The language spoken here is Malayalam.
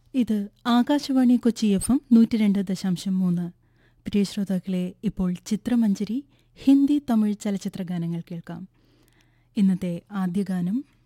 ഇത് ആകാശവാണി കൊച്ചി FM 102.3. പ്രിയ ശ്രോതാക്കളെ, ഇപ്പോൾ ചിത്രമഞ്ജരി ഹിന്ദി തമിഴ് ചലച്ചിത്ര ഗാനങ്ങൾ കേൾക്കാം. ഇന്നത്തെ ആദ്യ ഗാനം